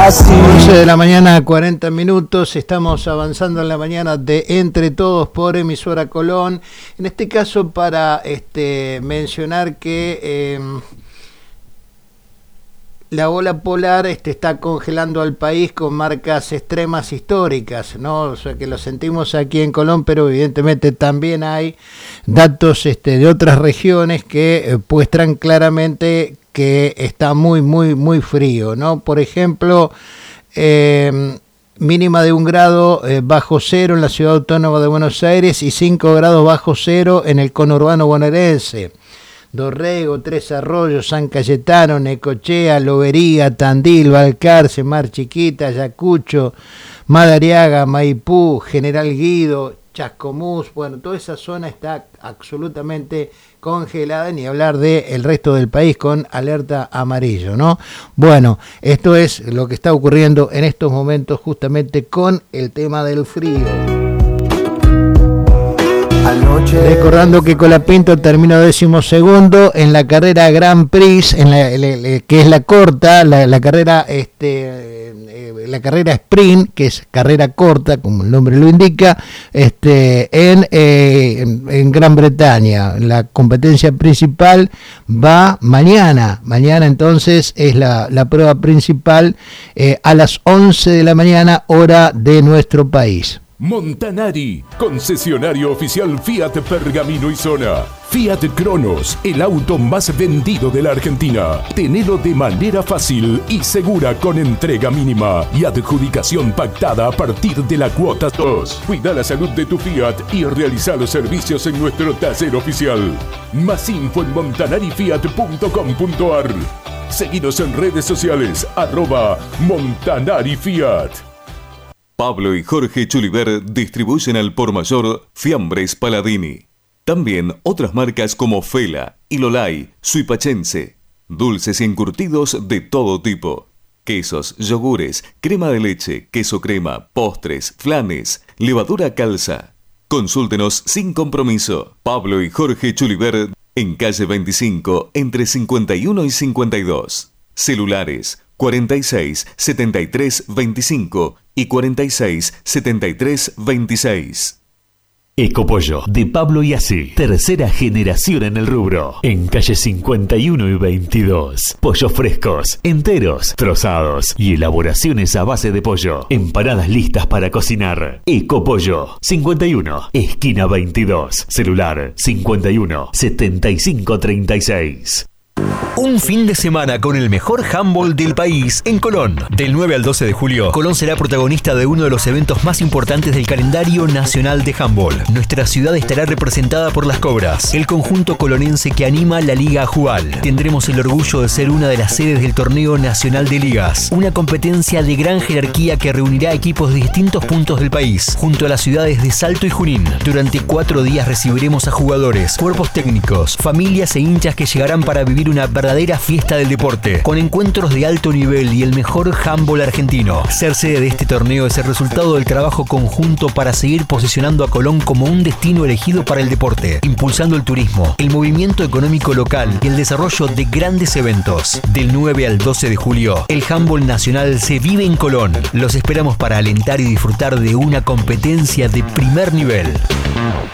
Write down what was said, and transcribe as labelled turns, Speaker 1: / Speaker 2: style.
Speaker 1: así.
Speaker 2: 11 de la mañana, 40 minutos. Estamos avanzando en la mañana de Entre Todos por Emisora Colón. En este caso para mencionar que la ola polar está congelando al país con marcas extremas históricas, ¿no? O sea que lo sentimos aquí en Colón, pero evidentemente también hay datos de otras regiones que muestran claramente que está muy, muy, muy frío, ¿no? Por ejemplo, mínima de 1 grado bajo cero en la Ciudad Autónoma de Buenos Aires y 5 grados bajo cero en el conurbano bonaerense. Dorrego, Tres Arroyos, San Cayetano, Necochea, Lobería, Tandil, Balcarce, Mar Chiquita, Ayacucho, Madariaga, Maipú, General Guido, Chascomús, bueno, toda esa zona está absolutamente congelada, ni hablar del resto del país con alerta amarillo, ¿no? Bueno, esto es lo que está ocurriendo en estos momentos justamente con el tema del frío. Recordando que Colapinto terminó 12º en la carrera Grand Prix, que es la corta, la carrera la carrera sprint, que es carrera corta, como el nombre lo indica, en Gran Bretaña. La competencia principal va mañana. Mañana entonces es la prueba principal a las 11 de la mañana, hora de nuestro país.
Speaker 3: Montanari, concesionario oficial Fiat Pergamino y Zona. Fiat Cronos, el auto más vendido de la Argentina. Tenelo de manera fácil y segura con entrega mínima y adjudicación pactada a partir de la cuota 2. Cuida la salud de tu Fiat y realiza los servicios en nuestro taller oficial. Más info en montanarifiat.com.ar. Seguinos en redes sociales @MontanariFiat.
Speaker 4: Pablo y Jorge Chuliver distribuyen al por mayor Fiambres Paladini. También otras marcas como Fela, Ilolay, Suipachense. Dulces y encurtidos de todo tipo. Quesos, yogures, crema de leche, queso crema, postres, flanes, levadura calza. Consúltenos sin compromiso. Pablo y Jorge Chuliver en calle 25 entre 51 y 52. Celulares 46 73 25 y 46 73 26.
Speaker 5: Ecopollo de Pablo y Así, tercera generación en el rubro, en calle 51 y 22. Pollos frescos, enteros, trozados y elaboraciones a base de pollo. Empanadas listas para cocinar. Ecopollo 51, esquina 22. Celular 51 75 36.
Speaker 6: Un fin de semana con el mejor handball del país en Colón. Del 9 al 12 de julio, Colón será protagonista de uno de los eventos más importantes del calendario nacional de handball. Nuestra ciudad estará representada por las Cobras, el conjunto colonense que anima la Liga Ajubal. Tendremos el orgullo de ser una de las sedes del Torneo Nacional de Ligas, una competencia de gran jerarquía que reunirá equipos de distintos puntos del país, junto a las ciudades de Salto y Junín. Durante 4 días recibiremos a jugadores, cuerpos técnicos, familias e hinchas que llegarán para vivir una verdadera fiesta del deporte, con encuentros de alto nivel y el mejor handball argentino. Ser sede de este torneo es el resultado del trabajo conjunto para seguir posicionando a Colón como un destino elegido para el deporte, impulsando el turismo, el movimiento económico local y el desarrollo de grandes eventos. Del 9 al 12 de julio, el handball nacional se vive en Colón. Los esperamos para alentar y disfrutar de una competencia de primer nivel.